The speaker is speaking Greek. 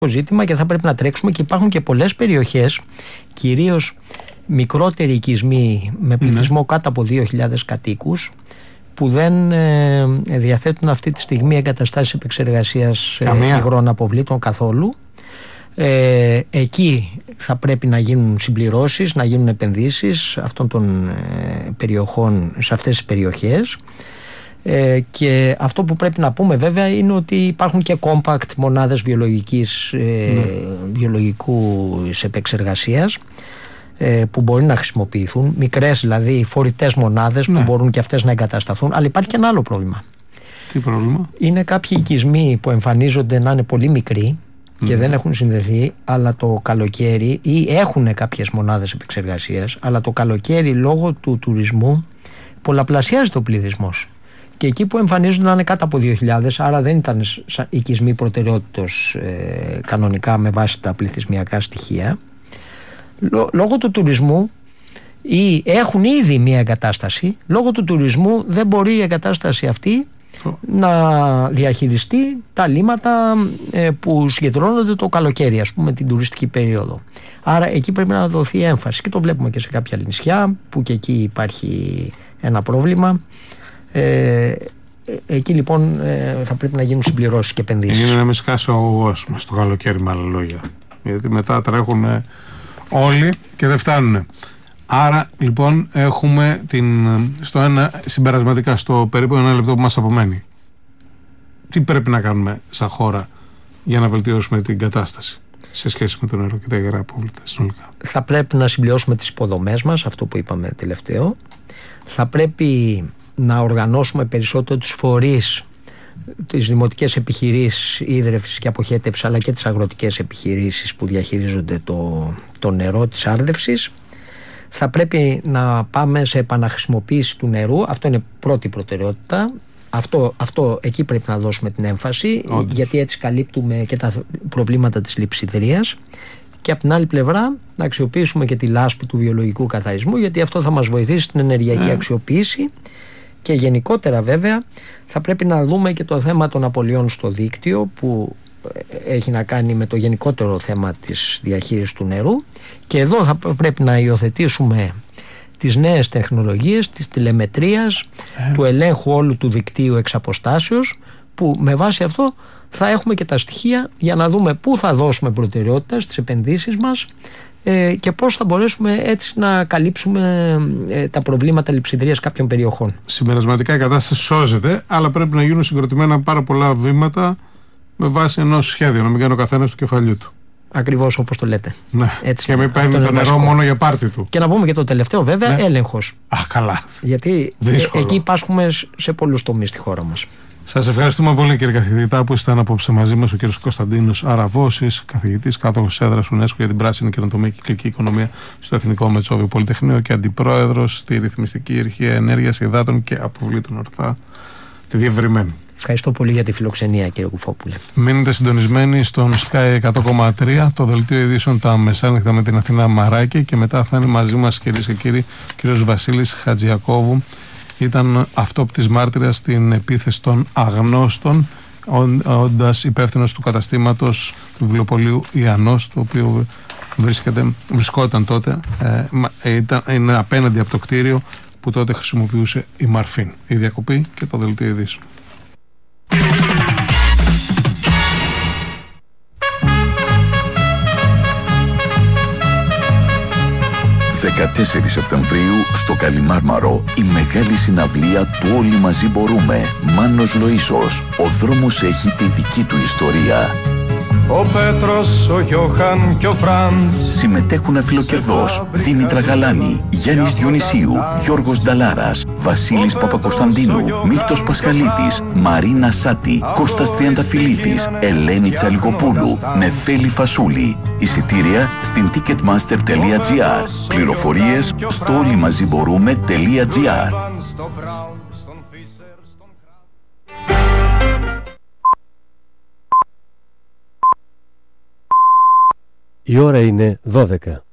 ζήτημα και θα πρέπει να τρέξουμε, και υπάρχουν και πολλές περιοχές, κυρίως μικρότεροι οικισμοί με πληθυσμό κάτω από 2.000 κατοίκους, που δεν διαθέτουν αυτή τη στιγμή εγκαταστάσεις επεξεργασίας υγρών αποβλήτων καθόλου. Εκεί θα πρέπει να γίνουν συμπληρώσεις, να γίνουν επενδύσεις αυτών των περιοχών σε αυτές τις περιοχές. Και αυτό που πρέπει να πούμε βέβαια είναι ότι υπάρχουν και compact μονάδες βιολογικού επεξεργασίας που μπορεί να χρησιμοποιηθούν, μικρές δηλαδή φορητές μονάδες που μπορούν και αυτές να εγκατασταθούν. Αλλά υπάρχει και ένα άλλο πρόβλημα. Τι πρόβλημα? Είναι κάποιοι οικισμοί που εμφανίζονται να είναι πολύ μικροί και δεν έχουν συνδεθεί, αλλά το καλοκαίρι, ή έχουν κάποιες μονάδες επεξεργασίας, αλλά το καλοκαίρι λόγω του τουρισμού πολλαπλασιάζεται ο πληθυσμός. Και εκεί που εμφανίζονται να είναι κάτω από 2.000, άρα δεν ήταν οικισμοί προτεραιότητος κανονικά με βάση τα πληθυσμιακά στοιχεία, λόγω του τουρισμού, ή έχουν ήδη μία εγκατάσταση, λόγω του τουρισμού δεν μπορεί η εγκατάσταση αυτή να διαχειριστεί τα λίμματα που συγκεντρώνονται το καλοκαίρι, ας πούμε την τουριστική περίοδο. Άρα εκεί πρέπει να δοθεί έμφαση, και το βλέπουμε και σε κάποια νησιά που και εκεί υπάρχει ένα πρόβλημα. Εκεί λοιπόν θα πρέπει να γίνουν συμπληρώσεις και επενδύσεις. Είναι να μην σκάσει ο αγωγός μας το καλοκαίρι, με άλλα λόγια, γιατί μετά τρέχουν όλοι και δεν φτάνουν. Άρα λοιπόν έχουμε συμπερασματικά στο περίπου 1 λεπτό που μας απομένει. Τι πρέπει να κάνουμε σαν χώρα για να βελτιώσουμε την κατάσταση σε σχέση με το νερό και τα υγρά απόβλητα συνολικά? Θα πρέπει να συμπληρώσουμε τις υποδομές μας, αυτό που είπαμε τελευταίο. Θα πρέπει να οργανώσουμε περισσότερο τους φορείς, τις δημοτικές επιχειρήσεις ίδρευσης και αποχέτευσης, αλλά και τις αγροτικές επιχειρήσεις που διαχειρίζονται το νερό της άρδευσης. Θα πρέπει να πάμε σε επαναχρησιμοποίηση του νερού. Αυτό είναι πρώτη προτεραιότητα. Αυτό εκεί πρέπει να δώσουμε την έμφαση. Όντως. Γιατί έτσι καλύπτουμε και τα προβλήματα της λειψιδρίας. Και από την άλλη πλευρά να αξιοποιήσουμε και τη λάσπη του βιολογικού καθαρισμού, γιατί αυτό θα μας βοηθήσει στην ενεργειακή αξιοποίηση. Και γενικότερα βέβαια θα πρέπει να δούμε και το θέμα των απολειών στο δίκτυο, που έχει να κάνει με το γενικότερο θέμα της διαχείρισης του νερού, και εδώ θα πρέπει να υιοθετήσουμε τις νέες τεχνολογίες της τηλεμετρίας, του ελέγχου όλου του δικτύου εξ αποστάσεως, που με βάση αυτό θα έχουμε και τα στοιχεία για να δούμε πού θα δώσουμε προτεραιότητα στις επενδύσεις μας και πώς θα μπορέσουμε έτσι να καλύψουμε τα προβλήματα λειψιδρίας κάποιων περιοχών. Συμπερασματικά η κατάσταση σώζεται, αλλά πρέπει να γίνουν συγκροτημένα πάρα πολλά βήματα με βάση ενός σχέδιου, να μην κάνει ο καθένας του κεφαλιού του. Ακριβώς όπως το λέτε. Ναι. Έτσι, και μην παίρνει το νερό μόνο για πάρτι του. Και να πούμε και το τελευταίο βέβαια, έλεγχος. Καλά. Γιατί εκεί πάσχουμε σε πολλούς τομείς στη χώρα μας. Σας ευχαριστούμε πολύ κύριε καθηγητά που ήσταν απόψε μαζί μας, ο κύριος Κωνσταντίνος Αραβώσης, καθηγητής κάτοχος έδρας UNESCO για την πράσινη καινοτομία και κυκλική οικονομία στο Εθνικό Μετσόβιο Πολυτεχνείο και αντιπρόεδρος στη Ρυθμιστική Αρχή Ενέργειας, Υδάτων και Αποβλήτων ορθά, τη διευρυμένη. Ευχαριστώ πολύ για τη φιλοξενία, κύριε Κουφόπουλε. Μείνετε συντονισμένοι στον Sky 100,3, το δελτίο ειδήσεων τα μεσάνυχτα με την Αθηνά Μαράκη, και μετά θα είναι μαζί μας, κυρίες και κύριοι, ο κύριος Βασίλης Χατζιακόβου. Ήταν αυτόπτης μάρτυρας στην επίθεση των αγνώστων, όντας υπεύθυνος του καταστήματος του βιβλιοπωλείου Ιαννός, το οποίο βρισκόταν τότε, είναι απέναντι από το κτίριο που τότε χρησιμοποιούσε η Μαρφίν. Η διακοπή και το δελτίο ειδήσεων. 14 Σεπτεμβρίου στο Καλιμάρμαρο η μεγάλη συναυλία του Όλοι Μαζί Μπορούμε. Μάνος Λοΐσος. Ο δρόμος έχει τη δική του ιστορία. Ο Πέτρος, ο Γιώχαν και ο Φραντς. Συμμετέχουν αφιλοκερδός Δήμητρα Γαλάνη, Γιάννης Διονυσίου, Γιώργος Νταλάρας, Βασίλης Παπακοσταντίνου, Μίλτος Πασχαλίδης, Μαρίνα Σάτη, Κώστας Τριανταφυλλίδης, Ελένη Τσαλικοπούλου, Νεφέλη Φασούλη. Εισιτήρια στην ticketmaster.gr. Πληροφορίες στο όλοιμαζιμπορούμε.gr. Η ώρα είναι 12.